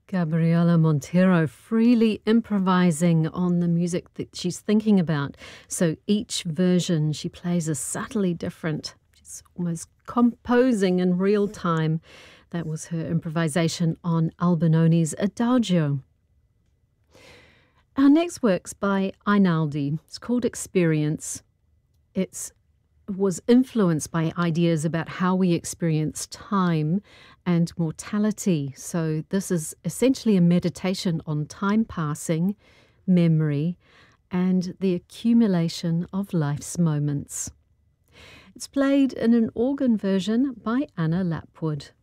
Gabriela Montero freely improvising on the music that she's thinking about. So each version she plays is subtly different. She's almost composing in real time. That was her improvisation on Albinoni's Adagio. Our next work's by Einaldi. It's called Experience. It was influenced by ideas about how we experience time and mortality. So this is essentially a meditation on time passing, memory, and the accumulation of life's moments. It's played in an organ version by Anna Lapwood.